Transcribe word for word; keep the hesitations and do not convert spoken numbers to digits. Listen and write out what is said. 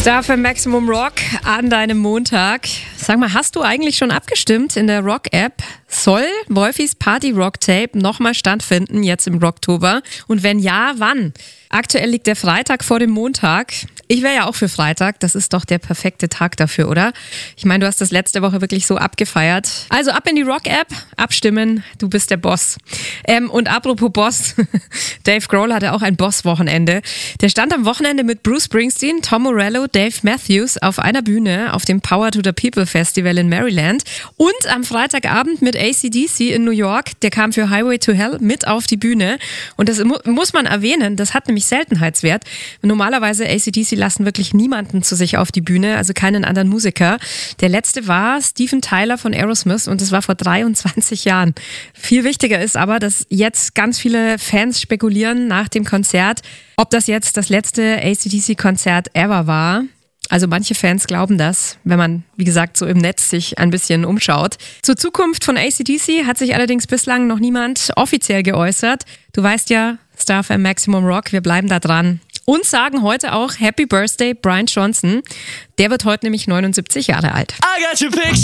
Star für Maximum Rock an deinem Montag. Sag mal, hast du eigentlich schon abgestimmt in der Rock-App? Soll Wolfis Party-Rock-Tape nochmal stattfinden, jetzt im Rocktober? Und wenn ja, wann? Aktuell liegt der Freitag vor dem Montag. Ich wäre ja auch für Freitag. Das ist doch der perfekte Tag dafür, oder? Ich meine, du hast das letzte Woche wirklich so abgefeiert. Also ab in die Rock-App, abstimmen, du bist der Boss. Ähm, und apropos Boss, Dave Grohl hatte auch ein Boss-Wochenende. Der stand am Wochenende mit Bruce Springsteen, Tom Morello, Dave Matthews auf einer Bühne auf dem Power to the People Festival in Maryland und am Freitagabend mit A C D C in New York. Der kam für Highway to Hell mit auf die Bühne. Und das mu- muss man erwähnen, das hat nämlich Seltenheitswert. Normalerweise A C D C lassen wirklich niemanden zu sich auf die Bühne, also keinen anderen Musiker. Der letzte war Steven Tyler von Aerosmith und das war vor dreiundzwanzig Jahren. Viel wichtiger ist aber, dass jetzt ganz viele Fans spekulieren nach dem Konzert, ob das jetzt das letzte A C D C-Konzert ever war. Also manche Fans glauben das, wenn man, wie gesagt, so im Netz sich ein bisschen umschaut. Zur Zukunft von A C D C hat sich allerdings bislang noch niemand offiziell geäußert. Du weißt ja, Star F M Maximum Rock, wir bleiben da dran. Und sagen heute auch Happy Birthday Brian Johnson. Der wird heute nämlich neunundsiebzig Jahre alt.